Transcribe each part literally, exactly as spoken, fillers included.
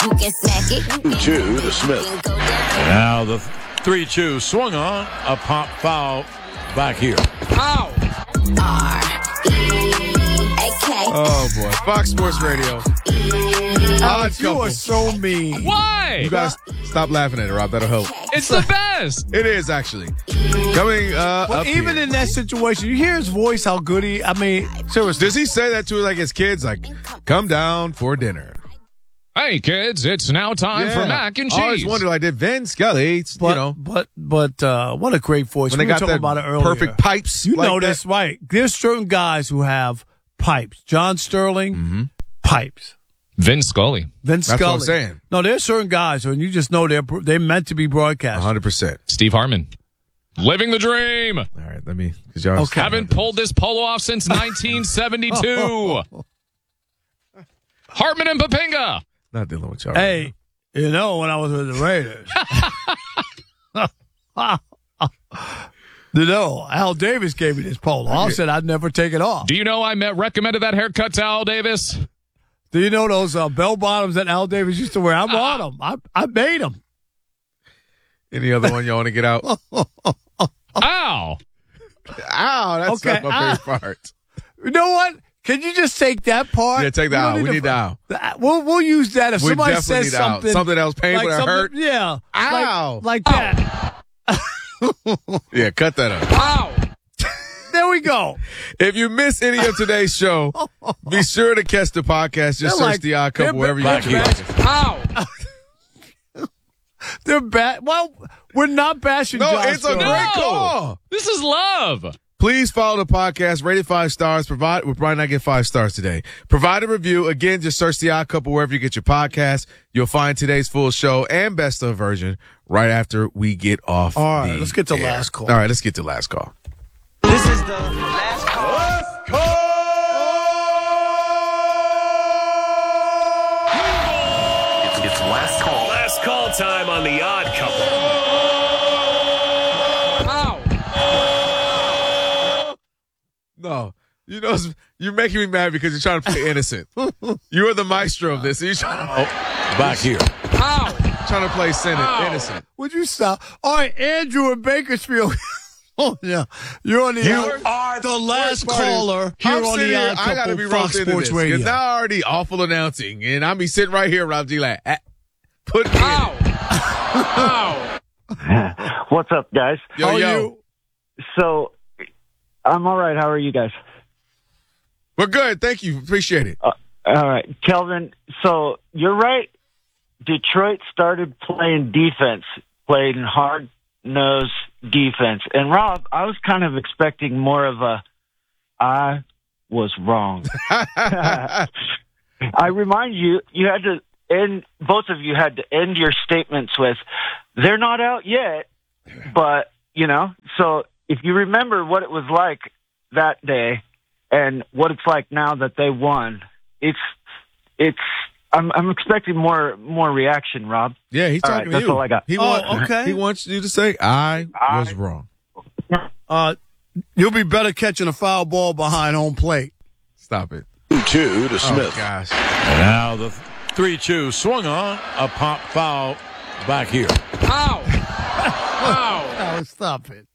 You can smack it. two to Smith. Now the three two swung on. A pop foul back here. Ow! R E A K. Oh, boy. Fox Sports Radio. Alex, you are so mean. Why? You guys stop laughing at it, Rob. That'll help. It's the best. It is, actually. Coming uh, But up even here. in that situation, you hear his voice, how good he, I mean, seriously. Does he say that to like his kids? Like, come down for dinner. Hey, kids, it's now time Yeah. for mac and cheese. I always wondered, like, did Vin Scully, But, you know, but, but, uh, what a great voice. when we they were got talking that about it earlier. perfect pipes. You like know that. this, right? There's certain guys who have pipes. John Sterling, Mm-hmm. pipes. Vince Scully. Vince That's Scully. what I'm saying. No, there's certain guys, and you just know they're they're meant to be broadcast. one hundred percent. Steve Hartman. Living the dream. All right, let me. Cause y'all Okay. Haven't pulled this polo off since nineteen seventy-two. Hartman and Papinga. Not dealing with y'all. Hey, you know, when I was with the Raiders, you know, Al Davis gave me this polo. I said I'd never take it off. Do you know I met, recommended that haircut to Al Davis? Do you know those uh, bell bottoms that Al Davis used to wear? I'm on them. I I made them. Any other one y'all want to get out? Ow. Ow, that's Okay, not my favorite part. You know what? Can you just take that part? Yeah, take the We don't owl. We to- need the owl. the- We'll we'll use that if We somebody definitely says need the owl. something. Something that was painful like that something- hurt. Yeah. Ow. Like, like that. Yeah, cut that out. Ow. There we go. If you miss any of today's show, be sure to catch the podcast. Just They're search like- the Odd they're Couple wherever you back get your here. podcast. Ow. They're bad. Well, we're not bashing No, John it's a Sterling. great No. call. This is love. Please follow the podcast. Rate it five stars. Provide. We'll probably not get five stars today. Provide a review. Again, just search the Odd Couple wherever you get your podcast. You'll find today's full show and best of version right after we get off. All right, the let's get to air. last call. All right, let's get to last call. This is the last call. It's, it's last call. Last call time on the Odd Couple. Ow. No, you know you're making me mad because you're trying to play innocent. You're the maestro of this. You're trying to, Back here. Ow. trying to play innocent. Ow. innocent. Would you stop? All right, Andrew in Bakersfield. Oh, yeah. You're on the You air. are the last worst part is, caller here I'm on sitting the here, Odd I gotta Couple be Fox roped into Sports this, Radio. because now already awful announcing, and I'm be sitting right here, Rob G. Like, ah, put me in Ow. it. Ow. What's up, guys? Yo, How are yo. you? So, I'm all right. How are you guys? We're good. Thank you. Appreciate it. Uh, all right, Kelvin. So you're right. Detroit started playing defense, playing hard-nosed defense. And Rob, I was kind of expecting more of a, I was wrong. I remind you, you had to end, both of you had to end your statements with, they're not out yet, but, you know, so if you remember what it was like that day and what it's like now that they won, it's, it's, I'm, I'm expecting more, more reaction, Rob. Yeah, he's All talking right, to that's you. all I got. He, Oh, want- okay. he wants you to say, I, I- was wrong. Uh, you'll be better catching a foul ball behind home plate. Stop it. two to Smith. Oh, gosh. And now the three two swung on. A pop foul back here. Ow. Ow. Oh, stop it.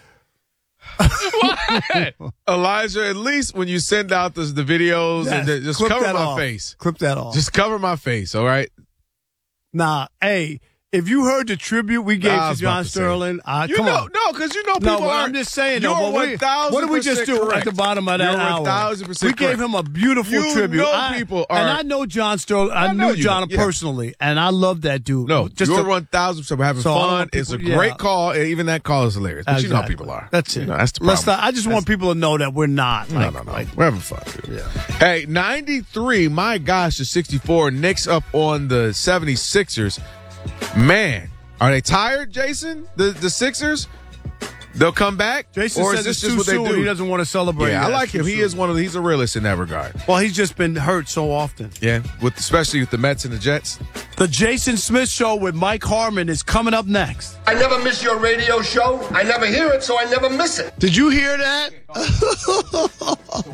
What? Elijah, at least when you send out the, the videos, Yes, and the, just clip cover that my off. face. Clip that off. Just cover my face, all right? Nah, hey, if you heard the tribute we gave Nah, I to was about John to say. Sterling, uh, You come know, on. no, because you know people No, but are. I'm just saying, You're though, but we- one thousand what did we just do correct. at the bottom of that You're hour? one thousand percent We gave correct. him a beautiful You tribute. know I- people are- and I know John Sterling. I, I know knew you John do, yeah. personally, and I love that dude. No, just you're to- one thousand percent. We're having So I don't fun. want It's a people- great yeah. call. And even that call is hilarious. But you know how Exactly. people are. That's it. You know, that's the Let's problem. not, I just want people to know that we're not. No, like, no, no. like- We're having fun, dude. Yeah. Hey, ninety-three, my gosh, to sixty-four. Knicks up on the seventy-sixers. Man, are they tired, Jason? The the Sixers? They'll come back? Jason or says is this it's just too what they soon. do? He doesn't want to celebrate. Yeah, I yet. like It's him. too He soon. is one of the, he's a realist in that regard. Well, he's just been hurt so often. Yeah, with especially with the Mets and the Jets. The Jason Smith Show with Mike Harmon is coming up next. I never miss your radio show. I never hear it, so I never miss it. Did you hear that?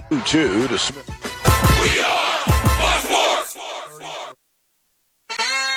two to Smith. We are Fox Sports.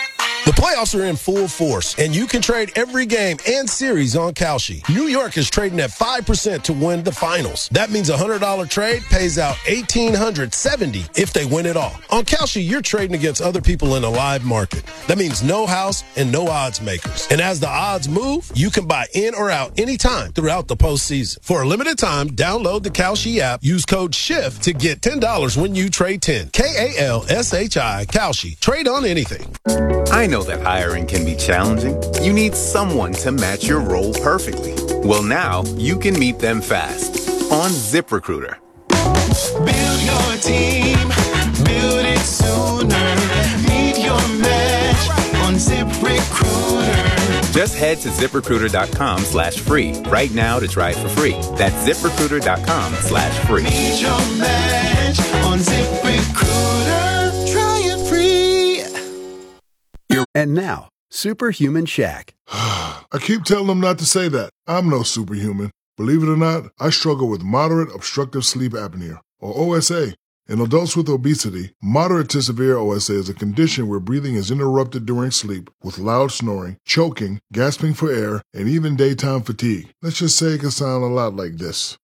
playoffs are in full force, and you can trade every game and series on Kalshi. New York is trading at five percent to win the finals. That means a one hundred dollars trade pays out one thousand eight hundred seventy dollars if they win it all. On Kalshi, you're trading against other people in a live market. That means no house and no odds makers. And as the odds move, you can buy in or out anytime throughout the postseason. For a limited time, download the Kalshi app, use code SHIFT to get ten dollars when you trade ten. K A L S H I, Kalshi. Trade on anything. I know that hiring can be challenging. You need someone to match your role perfectly. Well, now you can meet them fast on ZipRecruiter. Build your team, build it sooner. Meet your match on ZipRecruiter. Just head to ZipRecruiter.com slash free right now to try it for free. That's ZipRecruiter.com slash free. Meet your match on ZipRecruiter. Try it free. And now, Superhuman Shaq. I keep telling them not to say that. I'm no superhuman. Believe it or not, I struggle with moderate obstructive sleep apnea, or O S A. In adults with obesity, moderate to severe O S A is a condition where breathing is interrupted during sleep with loud snoring, choking, gasping for air, and even daytime fatigue. Let's just say it can sound a lot like this.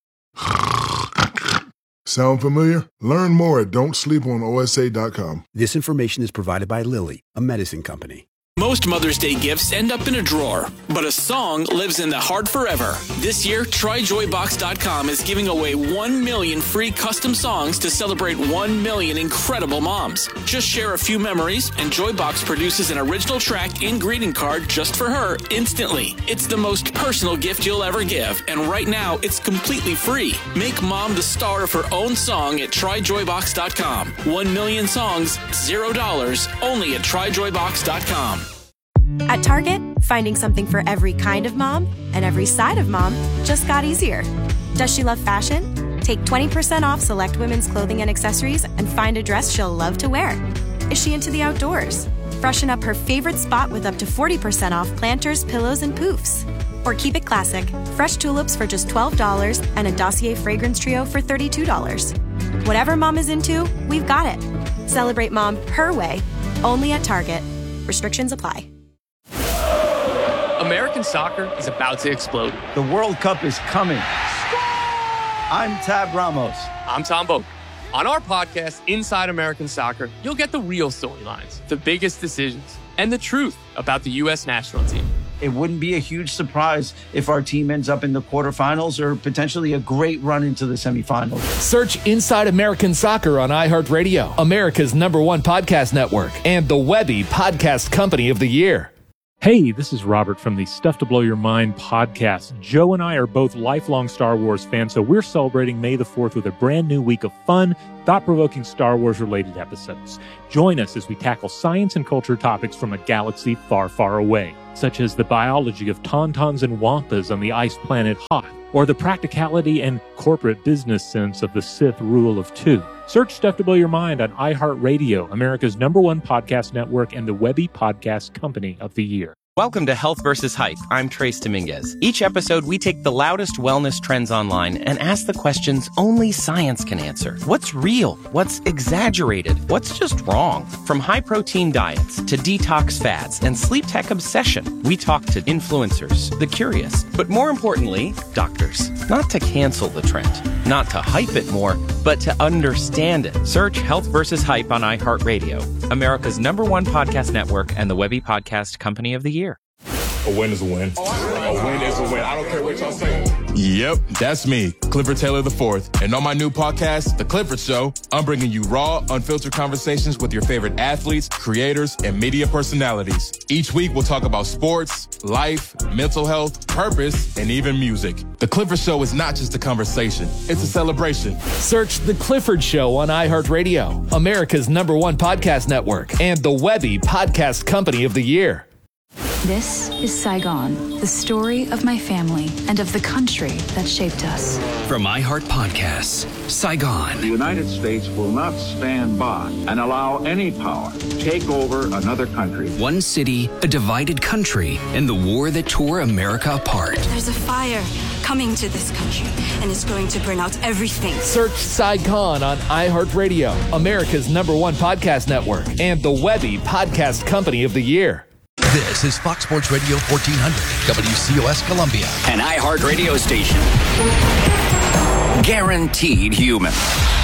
Sound familiar? Learn more at don't sleep on O S A dot com. This information is provided by Lilly, a medicine company. Most Mother's Day gifts end up in a drawer, but a song lives in the heart forever. This year, Try Joy Box dot com is giving away one million free custom songs to celebrate one million incredible moms. Just share a few memories, and Joybox produces an original track and greeting card just for her instantly. It's the most personal gift you'll ever give, and right now, it's completely free. Make mom the star of her own song at Try Joy Box dot com. One million songs, zero dollars, only at Try Joy Box dot com. At Target, finding something for every kind of mom and every side of mom just got easier. Does she love fashion? Take twenty percent off select women's clothing and accessories and find a dress she'll love to wear. Is she into the outdoors? Freshen up her favorite spot with up to forty percent off planters, pillows, and poofs. Or keep it classic, fresh tulips for just twelve dollars and a Dossier fragrance trio for thirty-two dollars. Whatever mom is into, we've got it. Celebrate mom her way, only at Target. Restrictions apply. American soccer is about to explode. The World Cup is coming. I'm Tab Ramos. I'm Tom Boak. On our podcast, Inside American Soccer, you'll get the real storylines, the biggest decisions, and the truth about the U S national team. It wouldn't be a huge surprise if our team ends up in the quarterfinals or potentially a great run into the semifinals. Search Inside American Soccer on iHeartRadio, America's number one podcast network, and the Webby Podcast Company of the Year. Hey, this is Robert from the Stuff to Blow Your Mind podcast. Joe and I are both lifelong Star Wars fans, so we're celebrating May the fourth with a brand new week of fun, thought-provoking Star Wars-related episodes. Join us as we tackle science and culture topics from a galaxy far, far away, such as the biology of tauntauns and wampas on the ice planet Hoth, or the practicality and corporate business sense of the Sith rule of two. Search Stuff to Blow Your Mind on iHeartRadio, America's number one podcast network, and the Webby Podcast Company of the Year. Welcome to Health versus Hype. I'm Trace Dominguez. Each episode, we take the loudest wellness trends online and ask the questions only science can answer. What's real? What's exaggerated? What's just wrong? From high-protein diets to detox fads and sleep tech obsession, we talk to influencers, the curious, but more importantly, doctors. Not to cancel the trend, not to hype it more, but to understand it. Search Health versus Hype on iHeartRadio, America's number one podcast network, and the Webby Podcast Company of the Year. A win is a win. A win is a win. I don't care what y'all say. Yep, that's me, Clifford Taylor the fourth. And on my new podcast, The Clifford Show, I'm bringing you raw, unfiltered conversations with your favorite athletes, creators, and media personalities. Each week, we'll talk about sports, life, mental health, purpose, and even music. The Clifford Show is not just a conversation. It's a celebration. Search The Clifford Show on iHeartRadio, America's number one podcast network, and the Webby Podcast Company of the Year. This is Saigon, the story of my family and of the country that shaped us. From iHeart Podcasts, Saigon. The United States will not stand by and allow any power to take over another country. One city, a divided country, and the war that tore America apart. There's a fire coming to this country, and it's going to burn out everything. Search Saigon on iHeartRadio, America's number one podcast network, and the Webby Podcast Company of the Year. This is Fox Sports Radio fourteen hundred, W C O S Columbia. An iHeart radio station. Guaranteed human.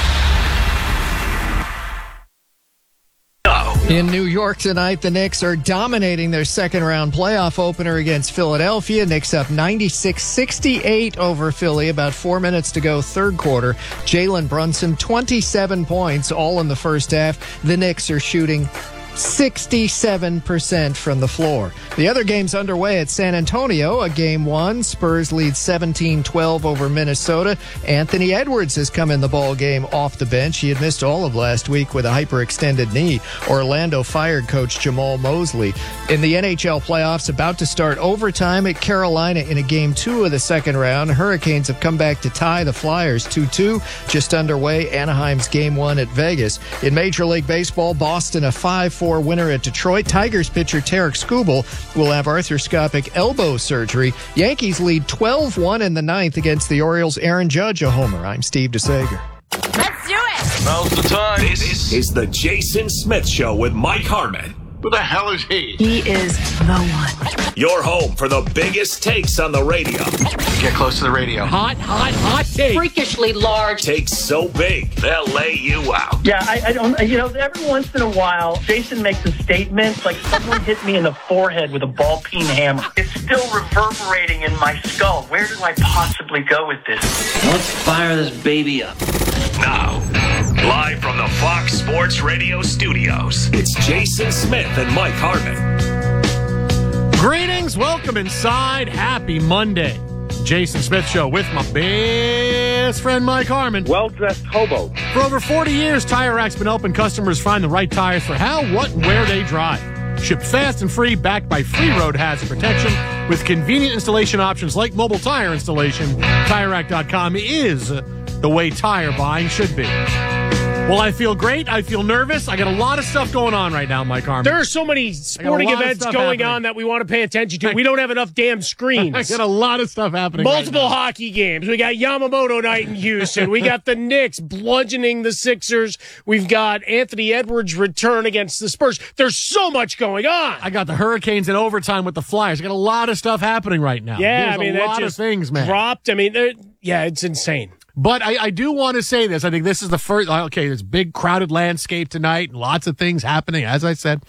In New York tonight, the Knicks are dominating their second-round playoff opener against Philadelphia. Knicks up ninety-six sixty-eight over Philly. About four minutes to go, third quarter. Jalen Brunson, twenty-seven points, all in the first half. The Knicks are shooting sixty-seven percent from the floor. The other game's underway at San Antonio. A game one. Spurs lead seventeen twelve over Minnesota. Anthony Edwards has come in the ball game off the bench. He had missed all of last week with a hyperextended knee. Orlando fired coach Jamal Mosley. In the N H L playoffs, about to start overtime at Carolina in a game two of the second round. Hurricanes have come back to tie the Flyers two two. Just underway, Anaheim's game one at Vegas. In Major League Baseball, Boston a five four winner at Detroit. Tigers pitcher Tarek Skubal will have arthroscopic elbow surgery. Yankees lead twelve one in the ninth against the Orioles. Aaron Judge a homer. I'm Steve DeSager. Let's do it! Now's the time. This is the Jason Smith Show with Mike Harmon. Who the hell is he? He is the one. Your home for the biggest takes on the radio. Get close to the radio. Hot, hot, hot takes. Freakishly large. Takes so big, they'll lay you out. Yeah, I, I don't, you know, every once in a while, Jason makes a statement like someone hit me in the forehead with a ball peen hammer. It's still reverberating in my skull. Where do I possibly go with this? Let's fire this baby up. Now, live from the Fox Sports Radio studios, it's Jason Smith and Mike Harmon. Greetings, welcome inside. Happy Monday. Jason Smith Show with my best friend Mike Harmon. Well-dressed hobo. For over forty years, Tire Rack's been helping customers find the right tires for how, what, and where they drive. Shipped fast and free, backed by free road hazard protection with convenient installation options like mobile tire installation. Tire Rack dot com is the way tire buying should be. Well, I feel great. I feel nervous. I got a lot of stuff going on right now, Mike Harmon. There are so many sporting events going happening. on that we want to pay attention to. We don't have enough damn screens. I got a lot of stuff happening. Multiple right now. hockey games. We got Yamamoto night in Houston. We got the Knicks bludgeoning the Sixers. We've got Anthony Edwards' return against the Spurs. There's so much going on. I got the Hurricanes in overtime with the Flyers. I got a lot of stuff happening right now. Yeah, There's I mean, a that lot just of things, man. Dropped. I mean, yeah, it's insane. But I, I do want to say this. I think this is the first. Okay, there's big crowded landscape tonight, and lots of things happening, as I said.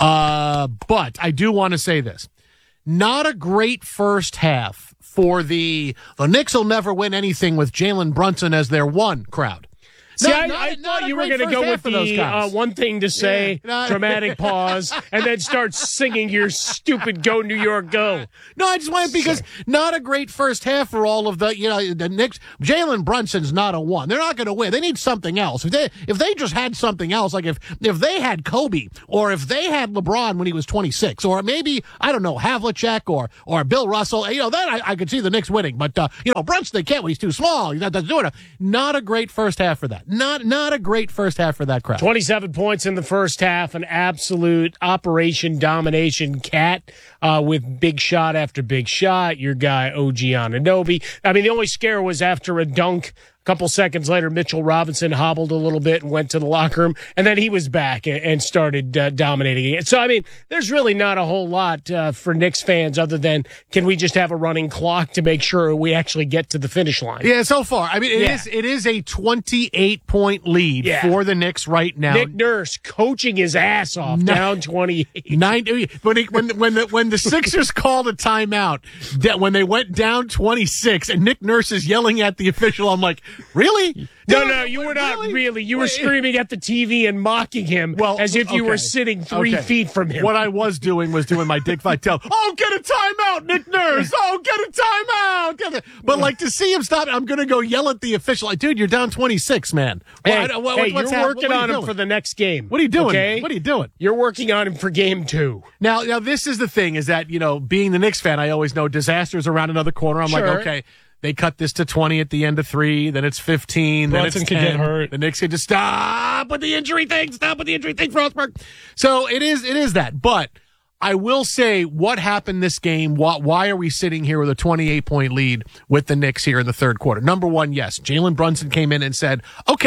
Uh, but I do want to say this. Not a great first half for the the Knicks will never win anything with Jalen Brunson as their one crowd. See, not, I, not, I thought you were going to go with the uh, one thing to say, yeah, not, dramatic pause, and then start singing your stupid "Go New York Go." No, I just want because not a great first half for all of the you know the Knicks. Jalen Brunson's not a one. They're not going to win. They need something else. If they if they just had something else, like if if they had Kobe or if they had LeBron when he was twenty-six, or maybe I don't know Havlicek or or Bill Russell, you know, then I, I could see the Knicks winning. But uh, you know Brunson they can't when he's too small. He's not doing it. Not a great first half for that. Not not a great first half for that crowd. twenty-seven points in the first half, an absolute operation domination cat uh, with big shot after big shot. Your guy O G Anunoby. I mean, the only scare was after a dunk. A couple seconds later, Mitchell Robinson hobbled a little bit and went to the locker room, and then he was back and started uh, dominating it. So, I mean, there's really not a whole lot uh, for Knicks fans other than can we just have a running clock to make sure we actually get to the finish line? Yeah, so far. I mean, it yeah. is it is a twenty-eight point lead yeah. for the Knicks right now. Nick Nurse coaching his ass off, Nine, down twenty-eight. Nine, when, he, when, when, the, when the Sixers called a timeout, that when they went down twenty-six, and Nick Nurse is yelling at the official, I'm like, really? No, no, you were not really. really. You were screaming at the T V and mocking him well, as if you okay. were sitting three okay. feet from him. What I was doing was doing my Dick Vitale. Oh, get a timeout, Nick Nurse. Oh, get a timeout. Get a... But, like, to see him stop, I'm going to go yell at the official. Like, dude, you're down twenty-six, man. Hey, what, what, hey what's you're happening? working what on you him doing? for the next game. What are you doing? Okay? What are you doing? You're working on him for game two. Now, now, this is the thing, is that, you know, being the Knicks fan, I always know disasters around another corner. I'm sure. like, okay. They cut this to twenty at the end of three, then it's fifteen, Brunson then it's can ten. get hurt. The Knicks can just stop with the injury thing, stop with the injury thing, Frostberg. So it is, it is that. But I will say what happened this game, why, why are we sitting here with a twenty-eight point lead with the Knicks here in the third quarter? Number one, yes, Jalen Brunson came in and said, okay,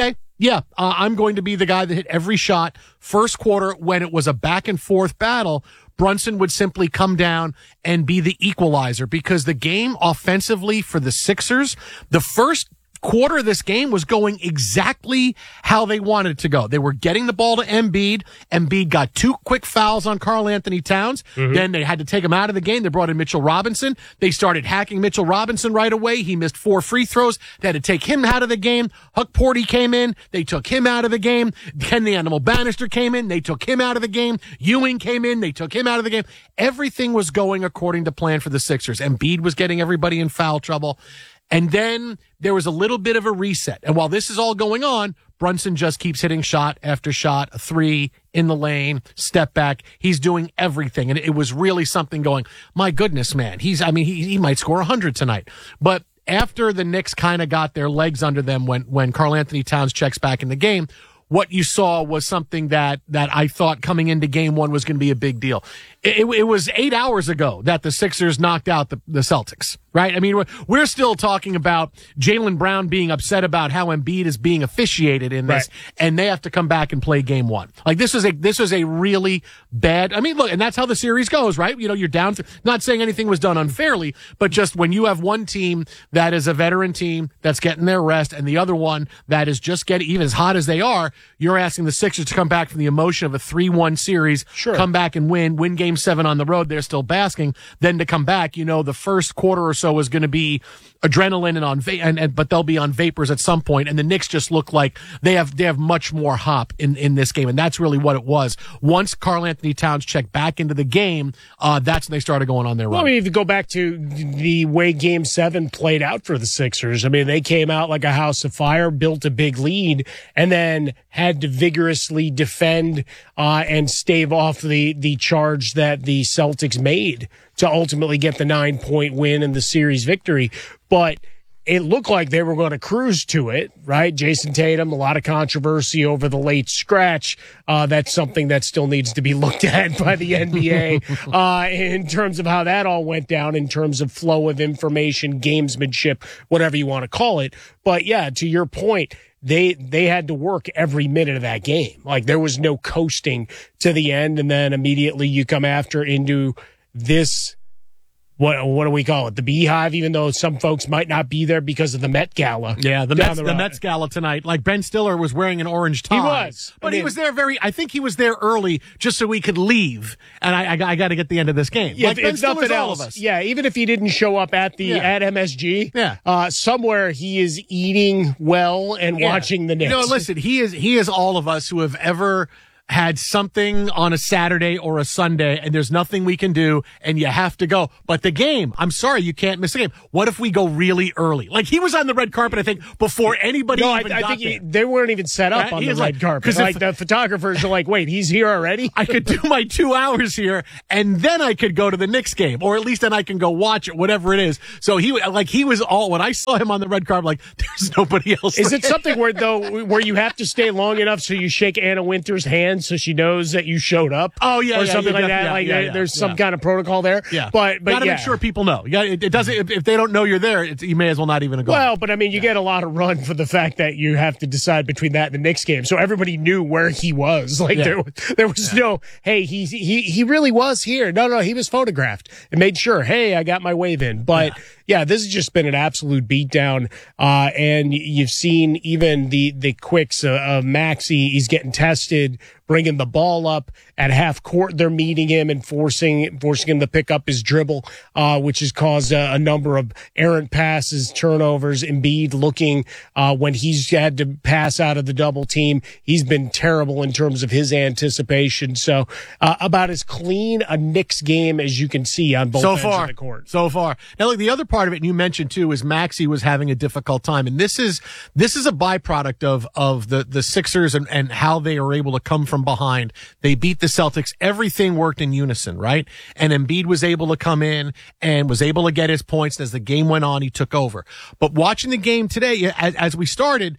Yeah, uh, I'm going to be the guy that hit every shot. First quarter, when it was a back and forth battle, Brunson would simply come down and be the equalizer because the game offensively for the Sixers, the first quarter of this game was going exactly how they wanted it to go. They were getting the ball to Embiid. Embiid got two quick fouls on Karl Anthony Towns. Mm-hmm. Then they had to take him out of the game. They brought in Mitchell Robinson. They started hacking Mitchell Robinson right away. He missed four free throws. They had to take him out of the game. Huck Porty came in. They took him out of the game. Ken the Animal Bannister came in. They took him out of the game. Ewing came in. They took him out of the game. Everything was going according to plan for the Sixers. Embiid was getting everybody in foul trouble. And then there was a little bit of a reset. And while this is all going on, Brunson just keeps hitting shot after shot, a three in the lane, step back. He's doing everything. And it was really something going, my goodness, man. He's, I mean, he, he might score one hundred tonight. But after the Knicks kind of got their legs under them when, when Karl Anthony Towns checks back in the game, what you saw was something that, that I thought coming into game one was going to be a big deal. It, it, it was eight hours ago that the Sixers knocked out the, the Celtics, right? I mean, we're, we're still talking about Jaylen Brown being upset about how Embiid is being officiated in this, right, and they have to come back and play game one. Like, this was a, this was a really bad, I mean, look, and that's how the series goes, right? You know, you're down to, not saying anything was done unfairly, but just when you have one team that is a veteran team that's getting their rest and the other one that is just getting, even as hot as they are, you're asking the Sixers to come back from the emotion of a three one series, sure, come back and win, win game seven on the road. They're still basking. Then to come back, you know, the first quarter or so is going to be adrenaline and on, va- and, and, but they'll be on vapors at some point. And the Knicks just look like they have, they have much more hop in, in this game. And that's really what it was. Once Karl Anthony Towns checked back into the game, uh, that's when they started going on their run. Well, I mean, if you go back to the way game seven played out for the Sixers, I mean, they came out like a house of fire, built a big lead, and then had to vigorously defend, uh, and stave off the, the charge that the Celtics made to ultimately get the nine point win and the series victory. But it looked like they were going to cruise to it, right? Jason Tatum, a lot of controversy over the late scratch. Uh, that's something that still needs to be looked at by the N B A, uh, in terms of how that all went down, in terms of flow of information, gamesmanship, whatever you want to call it. But yeah, to your point, They they had to work every minute of that game. Like, there was no coasting to the end, and then immediately you come after into this, what what do we call it? The Beehive, even though some folks might not be there because of the Met Gala. Yeah, the Mets, the, the Mets Gala tonight. Like, Ben Stiller was wearing an orange tie. He was. But I mean, he was there very, I think he was there early just so we could leave. And I, I, I got to get the end of this game. Yeah, like, if, Ben if Stiller's nothing all else. of us. Yeah, even if he didn't show up at the, Yeah. at M S G, Yeah. uh, somewhere he is eating well and Yeah. watching the Knicks. You know, listen, he is, he is all of us who have ever had something on a Saturday or a Sunday and there's nothing we can do and you have to go. But the game, I'm sorry, you can't miss the game. What if we go really early? Like, he was on the red carpet, I think, before anybody No, even I, I got think there. he, they weren't even set up Right? on He the was red like- carpet. 'cause Like, if- the photographers are like, wait, he's here already? I could do my two hours here and then I could go to the Knicks game, or at least then I can go watch it, whatever it is. So he, like, he was all, when I saw him on the red carpet, like, there's nobody else. Is it there. something where, though, where you have to stay long enough so you shake Anna Wintour's hand so she knows that you showed up? Oh, yeah, or yeah, something yeah, like yeah, that. yeah, like yeah, there- yeah, there's some yeah. kind of protocol there. Yeah. but but gotta yeah. make sure people know. You gotta, it, it doesn't, if, if they don't know you're there, it's, you may as well not even go. Well, but I mean, you get a lot of run for the fact that you have to decide between that and the Knicks game. So everybody knew where he was. Like, Yeah. there, was- there was no, hey, he, he, he really was here. No, no, he was photographed and made sure, hey, I got my wave in. But yeah, yeah this has just been an absolute beatdown. Uh, and you've seen even the, the quicks of, of Maxey. He's getting tested, bringing the ball up at half court. They're meeting him and forcing, forcing him to pick up his dribble, uh, which has caused a, a number of errant passes, turnovers. Embiid looking, uh, when he's had to pass out of the double team, he's been terrible in terms of his anticipation. So, uh, about as clean a Knicks game as you can see on both so ends far, of the court. So far. Now, look, the other part of it, and you mentioned too, is Maxey was having a difficult time. And this is, this is a byproduct of, of the, the Sixers and, and how they are able to come from behind. They beat the Celtics. Everything worked in unison, right? And Embiid was able to come in and was able to get his points. As the game went on, he took over. But watching the game today, as, as we started,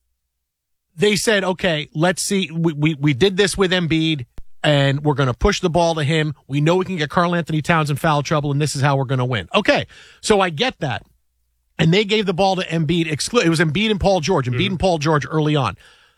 they said, okay, let's see. We, we, we did this with Embiid and we're going to push the ball to him. We know we can get Karl Anthony Towns in foul trouble and this is how we're going to win. Okay. So I get that. And they gave the ball to Embiid. Exclu- it was Embiid and Paul George. Embiid mm. and Paul George early on.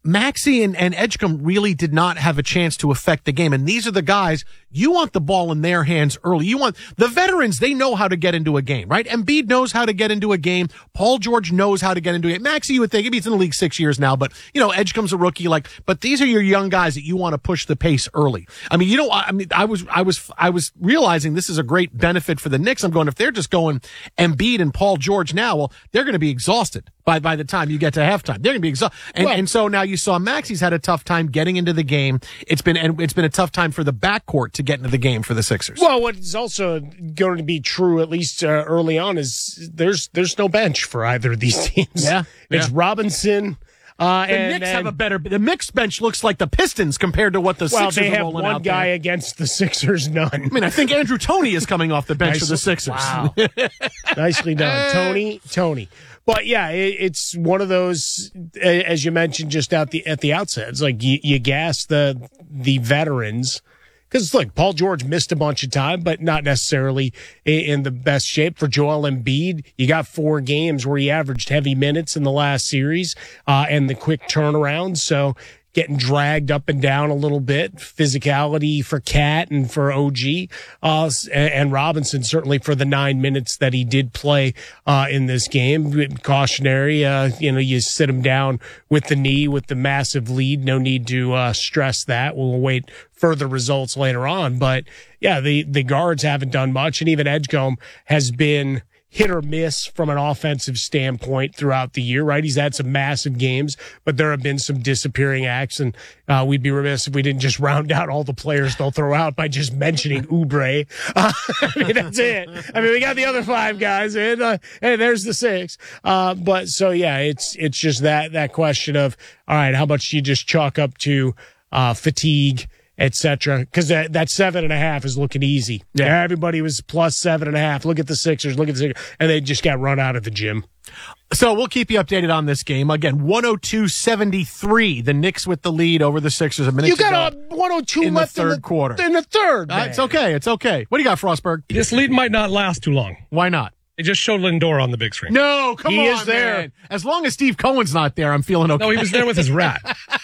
Maxey and, and Edgecombe really did not have a chance to affect the game. And these are the guys, you want the ball in their hands early. You want the veterans, they know how to get into a game, right? Embiid knows how to get into a game. Paul George knows how to get into a game. Maxey, you would think, maybe he's in the league six years now, but, you know, Edgecombe's a rookie, like, but these are your young guys that you want to push the pace early. I mean, you know, I mean, I was, I was, I was realizing this is a great benefit for the Knicks. I'm going, if they're just going Embiid and Paul George now, well, they're going to be exhausted by, by the time you get to halftime. They're going to be exhausted. And, well, and so now you saw Maxey's had a tough time getting into the game. It's been, and it's been a tough time for the backcourt to get into the game for the Sixers. Well, what's also going to be true, at least uh, early on, is there's, there's no bench for either of these teams. Yeah. It's yeah. Robinson. Uh, the and, Knicks and, have a better, the mixed bench looks like the Pistons compared to what the well, Sixers they are have rolling one out guy there. against the Sixers, none. I mean, I think Andrew Toney is coming off the bench nice, for the Sixers. Wow. Nicely done. Tony, Tony. But yeah, it, it's one of those, as you mentioned just at the, at the outset, it's like you, you gas the, the veterans. Because, look, Paul George missed a bunch of time, but not necessarily in the best shape. For Joel Embiid, you got four games where he averaged heavy minutes in the last series, uh, and the quick turnaround. So getting dragged up and down a little bit. Physicality for Cat and for O G, uh, and Robinson certainly for the nine minutes that he did play, uh, in this game. Cautionary, uh, you know, you sit him down with the knee with the massive lead. No need to, uh, stress that. We'll wait further results later on. But yeah, the, the guards haven't done much, and even Edgecombe has been hit or miss from an offensive standpoint throughout the year, right? He's had some massive games, but there have been some disappearing acts, and uh, we'd be remiss if we didn't just round out all the players they'll throw out by just mentioning Oubre. Uh, I mean, that's it. I mean, we got the other five guys, and, uh, and there's the six. Uh, but so, yeah, it's it's just that that question of, all right, how much do you just chalk up to uh, fatigue, et cetera, because that, that seven and a half is looking easy. Yeah. Everybody was plus seven and a half. Look at the Sixers, look at the Sixers, and they just got run out of the gym. So we'll keep you updated on this game. Again, one oh two seventy-three, the Knicks with the lead over the Sixers a minute You got ago a one oh two in left the third in the, quarter. In the third, uh, It's okay, it's okay. What do you got, Frostberg? This lead might not last too long. Why not? They just showed Lindor on the big screen. No, come he on, is there. man. As long as Steve Cohen's not there, I'm feeling okay. No, he was there with his rat.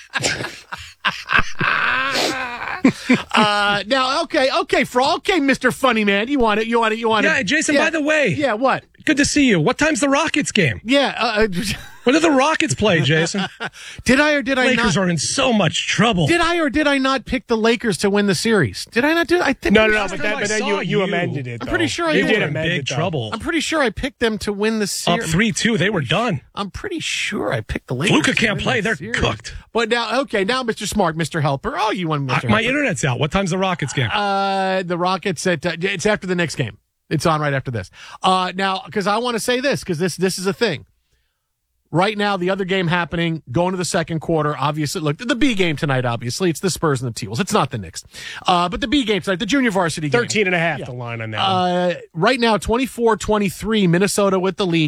uh, now, okay, okay, for okay, Mister Funny Man, you want it, you want it, you want it. Yeah, Jason, yeah. by the way. Yeah, what? Good to see you. What time's the Rockets game? Yeah. Uh, when did the Rockets play, Jason? Did I or did I Lakers not? Lakers are in so much trouble. Did I or did I not pick the Lakers to win the series? Did I not do I think No, no, no, but, that, but then you, you amended it, though. I'm pretty sure I they did. were in big trouble. I'm pretty sure I picked them to win the series. Up three two, they were done. I'm pretty sure I picked the Lakers. Luka can't play, the Oh, they're series. cooked. But now, okay, now Mister Smart, Mister Helper. Oh, you want Mister Uh, my Helper. internet's out. What time's the Rockets game? Uh, the Rockets at uh, it's after the next game. It's on right after this. Uh, now, because I want to say this, because this this is a thing. Right now, the other game happening, going to the second quarter, obviously, look, the B game tonight, obviously, it's the Spurs and the Teals. It's not the Knicks. Uh, but the B game tonight, the junior varsity game. thirteen and a half, yeah. the line on that uh, one. Right now, twenty-four twenty-three, Minnesota with the lead.